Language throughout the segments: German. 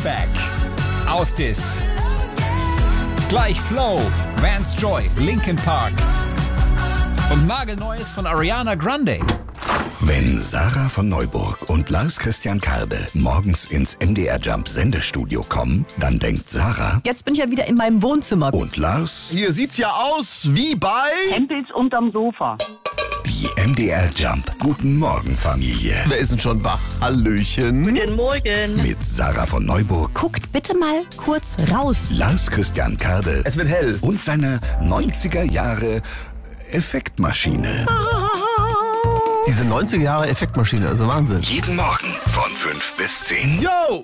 back. Austis. Gleich Flow, Vance Joy, Linkin Park. Und nagelneues von Ariana Grande. Wenn Sarah von Neuburg und Lars Christian Karde morgens ins MDR Jump Sendestudio kommen, dann denkt Sarah: Jetzt bin ich ja wieder in meinem Wohnzimmer. Und Lars: Hier sieht's ja aus wie bei Hempels unterm Sofa. Die MDR Jump Guten Morgen Familie. Wer ist denn schon wach? Hallöchen. Guten Morgen. Mit Sarah von Neuburg, Guckt bitte mal kurz raus. Lars Christian Karde Es wird hell. und seiner 90er Jahre Effektmaschine. Diese 90er Jahre Effektmaschine, also Wahnsinn. Jeden Morgen von 5 bis 10. Yo!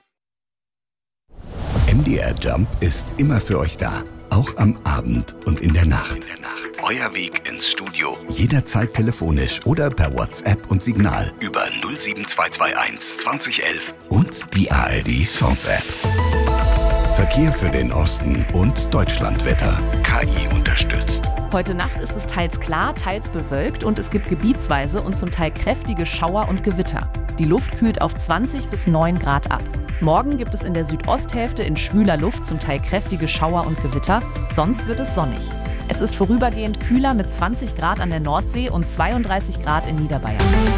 MDR Jump ist immer für euch da. Auch am Abend und in der Nacht. Euer Weg ins Studio. Jederzeit telefonisch oder per WhatsApp und Signal über 07221 2011 und die ARD Songs App. Verkehr für den Osten und Deutschlandwetter. KI unterstützt. Heute Nacht ist es teils klar, teils bewölkt und es gibt gebietsweise und zum Teil kräftige Schauer und Gewitter. Die Luft kühlt auf 20 bis 9 Grad ab. Morgen gibt es in der Südosthälfte in schwüler Luft zum Teil kräftige Schauer und Gewitter, sonst wird es sonnig. Es ist vorübergehend kühler mit 20 Grad an der Nordsee und 32 Grad in Niederbayern.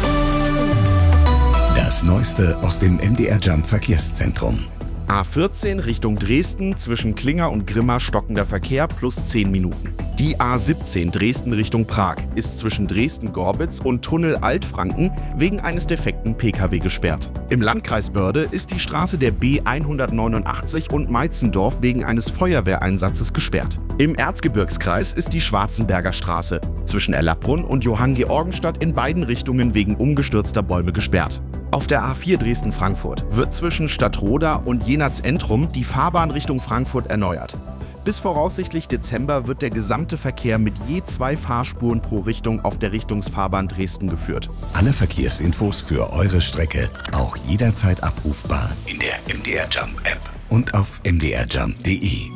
Das Neueste aus dem MDR Jump Verkehrszentrum. A14 Richtung Dresden, zwischen Klinger und Grimma stockender Verkehr plus 10 Minuten. Die A17 Dresden Richtung Prag ist zwischen Dresden-Gorbitz und Tunnel Altfranken wegen eines defekten Pkw gesperrt. Im Landkreis Börde ist die Straße der B189 und Meitzendorf wegen eines Feuerwehreinsatzes gesperrt. Im Erzgebirgskreis ist die Schwarzenberger Straße zwischen Erlabrunn und Johanngeorgenstadt in beiden Richtungen wegen umgestürzter Bäume gesperrt. Auf der A4 Dresden-Frankfurt wird zwischen Stadtroda und Jenatz-Entrum die Fahrbahn Richtung Frankfurt erneuert. Bis voraussichtlich Dezember wird der gesamte Verkehr mit je 2 Fahrspuren pro Richtung auf der Richtungsfahrbahn Dresden geführt. Alle Verkehrsinfos für eure Strecke auch jederzeit abrufbar in der MDR Jump App und auf mdrjump.de.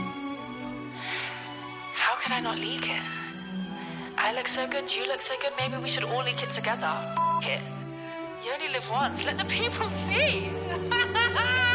How could I not leak it? I look so good, you look so good, maybe we should all leak it together. It. You only live once, let the people see.